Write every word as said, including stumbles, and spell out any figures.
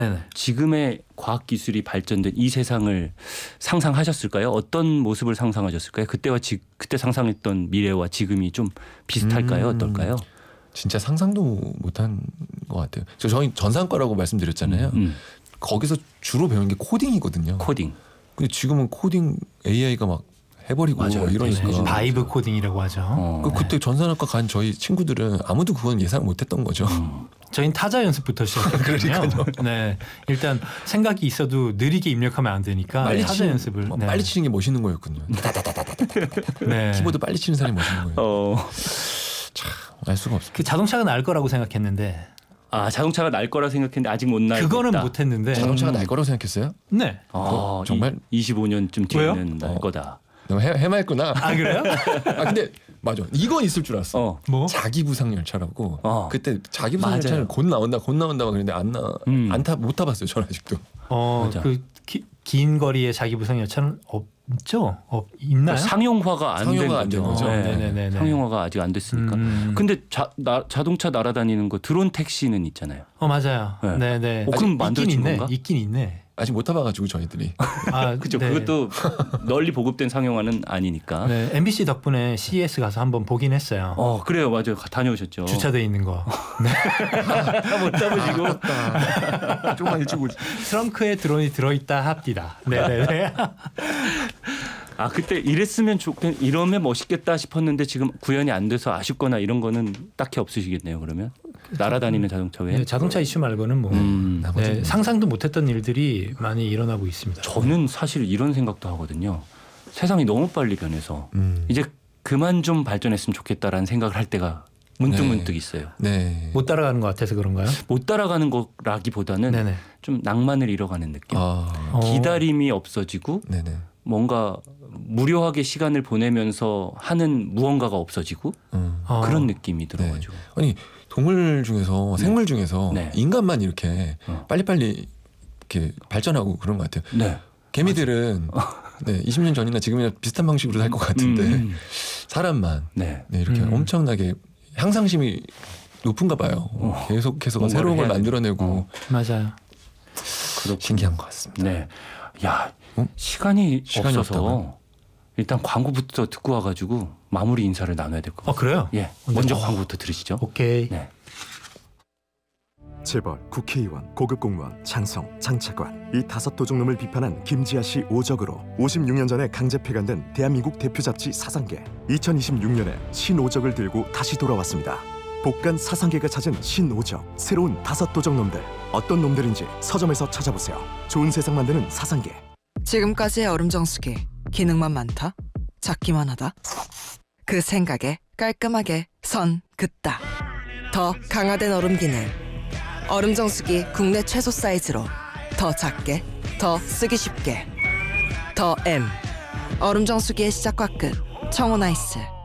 네네. 지금의 과학 기술이 발전된 이 세상을 상상하셨을까요? 어떤 모습을 상상하셨을까요? 그때와 지, 그때 상상했던 미래와 지금이 좀 비슷할까요? 음, 어떨까요? 진짜 상상도 못한 것 같아요. 저 저희 전산과라고 말씀드렸잖아요. 음, 음. 거기서 주로 배우는 게 코딩이거든요. 코딩. 근데 지금은 코딩 에이아이가 막 해버리고 맞아요. 이러니까. 해주는 바이브 코딩이라고 하죠. 어, 그 그때 전산학과 간 저희 친구들은 아무도 그건 예상 못했던 거죠. 음. 저희는 타자 연습부터 시작했거든요. 네, 일단 생각이 있어도 느리게 입력하면 안 되니까 빨리 타자 치는, 연습을. 뭐 네. 빨리 치는 게 멋있는 거였군요. 네. 키보드 빨리 치는 사람이 멋있는 거예요. 어. 알 수가 없어요. 그 자동차가 날 거라고 생각했는데 아 자동차가 날 거라 생각했는데 아직 못 날고 그거는 있다. 못했는데. 자동차가 날 거라고 생각했어요? 네. 아, 어, 정말? 이십오 년쯤 왜요? 뒤에는 날 어. 거다. 너무 해, 해맑구나. 아 그래요? 아 근데 맞아. 이건 있을 줄 알았어. 어. 뭐? 자기 부상 열차라고. 어. 그때 자기 부상 맞아요. 열차는 곧 나온다, 곧 나온다 막 그랬는데 안 나, 음. 안 타, 못 타봤어요. 저는 아직도. 어, 맞아. 그 긴 거리의 자기 부상 열차는 없죠? 없 있나요? 상용화가 안 된 상용화가 안 된 거죠. 거죠. 네. 네네네네. 상용화가 아직 안 됐으니까. 음. 근데 자, 나, 자동차 날아다니는 거 드론 택시는 있잖아요. 어 맞아요. 네. 네네. 어, 그럼 있긴 만들어진 있네. 건가? 있긴 있네. 아직 못 타봐가지고 저희들이. 아 그죠. 네. 그것도 널리 보급된 상용화는 아니니까. 네, 엠비씨 덕분에 씨이에스 가서 한번 보긴 했어요. 어 그래요, 맞아요. 다녀오셨죠. 주차돼 있는 거. 못 잡으시고. 아, 조금만 일찍 오지. 트렁크에 드론이 들어있다 합디다. 네네네. 아 그때 이랬으면 좋겠, 이러면 멋있겠다 싶었는데 지금 구현이 안 돼서 아쉽거나 이런 거는 딱히 없으시겠네요. 그러면 날아다니는 자동차 외에. 네, 자동차 이슈 말고는 뭐 음, 네, 상상도 못했던 일들이 많이 일어나고 있습니다. 저는 사실 이런 생각도 하거든요. 세상이 너무 빨리 변해서 음. 이제 그만 좀 발전했으면 좋겠다라는 생각을 할 때가 문득 네. 문득 있어요. 네. 못 따라가는 것 같아서 그런가요? 못 따라가는 거라기보다는 네네. 좀 낭만을 잃어가는 느낌. 아, 어. 기다림이 없어지고 네네. 뭔가 무료하게 시간을 보내면서 하는 무언가가 없어지고 음. 어. 그런 느낌이 들어가지고. 아니 동물 중에서 생물 중에서 네. 인간만 이렇게 어. 빨리빨리 이렇게 발전하고 그런 것 같아요. 네. 개미들은 네, 이십 년 전이나 지금이나 비슷한 방식으로 살 것 같은데 음. 사람만 네. 네, 이렇게 음. 엄청나게 향상심이 높은가 봐요. 어. 계속해서 뭔가를 새로운 걸 해야 만들어내고 어. 맞아요. 그렇군요. 신기한 것 같습니다. 네. 야 어? 시간이, 시간이 없어서 없다고요? 일단 광고부터 듣고 와가지고 마무리 인사를 나눠야 될 것 같아요. 어 그래요? 예. 언제- 먼저 어. 광고부터 들으시죠. 오케이. 네. 재벌, 국회의원, 고급 공무원, 장성, 장차관 이 다섯 도둑놈을 비판한 김지아 씨 오적으로 오십육 년 전에 강제 폐간된 대한민국 대표 잡지 사상계 이천이십육 년에 신오적을 들고 다시 돌아왔습니다. 복간 사상계가 찾은 신오적 새로운 다섯 도적놈들 어떤 놈들인지 서점에서 찾아보세요. 좋은 세상 만드는 사상계. 지금까지의 얼음 정수기 기능만 많다? 작기만 하다? 그 생각에 깔끔하게 선 긋다. 더 강화된 얼음 기능. 얼음 정수기 국내 최소 사이즈로 더 작게, 더 쓰기 쉽게. 더 M. 얼음 정수기의 시작과 끝. 청호나이스.